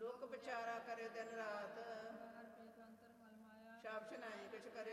ਦੁੱਖ ਵਿਚਾਰਾ ਕਰੇ ਦਿਨ ਰਾਤ ਹਰ ਪੀਤ ਅੰਤਰ ਮਲ ਮਾਇਆ ਸ਼ਬਦ ਨਹੀਂ ਕੁਛ ਕਰੇ